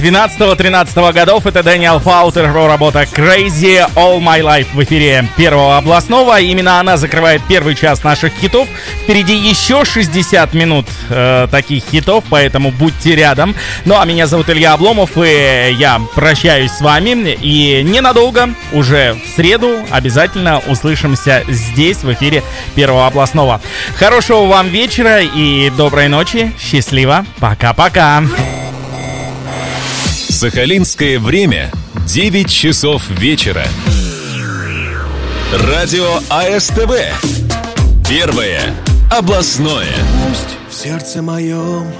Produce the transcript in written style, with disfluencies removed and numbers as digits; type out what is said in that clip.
12-13 годов. Это Дэниел Паутер, его работа Crazy All My Life в эфире Первого областного. Именно она закрывает первый час наших хитов. Впереди еще 60 минут таких хитов, поэтому будьте рядом. Ну а меня зовут Илья Обломов, и я прощаюсь с вами. И ненадолго, уже в среду, обязательно услышимся здесь, в эфире Первого областного. Хорошего вам вечера и доброй ночи. Счастливо. Пока-пока. Сахалинское время 9 часов вечера. Радио АСТВ. Первое областное. Пусть в сердце моем